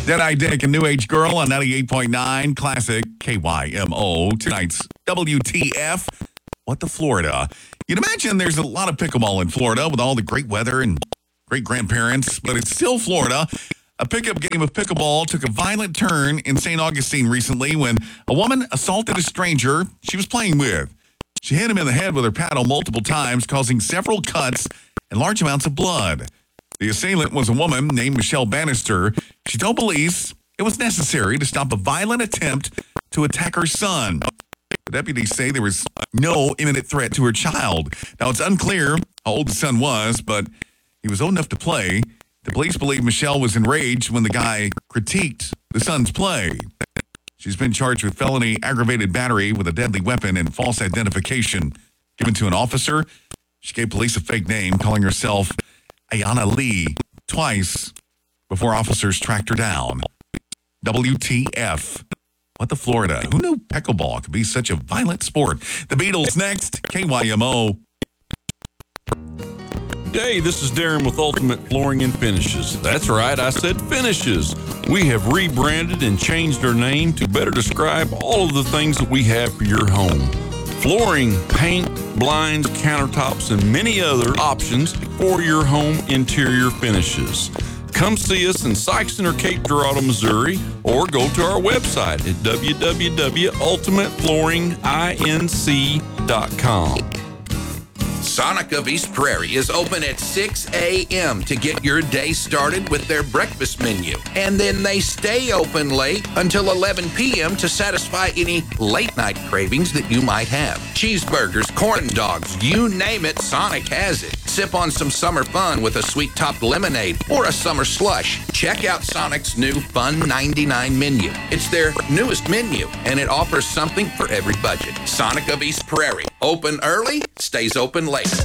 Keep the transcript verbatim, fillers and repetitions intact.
Dead-Eye Dick and New Age Girl on ninety-eight point nine Classic K Y M O. Tonight's W T F. What the Florida? You'd imagine there's a lot of pickleball in Florida with all the great weather and great grandparents, but it's still Florida. A pickup game of pickleball took a violent turn in Saint Augustine recently when a woman assaulted a stranger she was playing with. She hit him in the head with her paddle multiple times, causing several cuts and large amounts of blood. The assailant was a woman named Michelle Bannister. She told police it was necessary to stop a violent attempt to attack her son. The deputies say there was no imminent threat to her child. Now, it's unclear how old the son was, but he was old enough to play. The police believe Michelle was enraged when the guy critiqued the son's play. She's been charged with felony aggravated battery with a deadly weapon and false identification given to an officer. She gave police a fake name, calling herself Ayana Lee, twice before officers tracked her down. W T F. What the Florida? Who knew pickleball could be such a violent sport? The Beatles next, K Y M O. Hey, this is Darren with Ultimate Flooring and Finishes. That's right, I said finishes. We have rebranded and changed our name to better describe all of the things that we have for your home. Flooring, paint, blinds, countertops, and many other options for your home interior finishes. Come see us in Sikeston or Cape Girardeau, Missouri, or go to our website at w w w dot ultimate flooring inc dot com. Sonic of East Prairie is open at six a.m. to get your day started with their breakfast menu. And then they stay open late until eleven p.m. to satisfy any late night cravings that you might have. Cheeseburgers, corn dogs, you name it, Sonic has it. Sip on some summer fun with a sweet-topped lemonade or a summer slush. Check out Sonic's new Fun ninety-nine menu. It's their newest menu, and it offers something for every budget. Sonic of East Prairie. Open early, stays open late.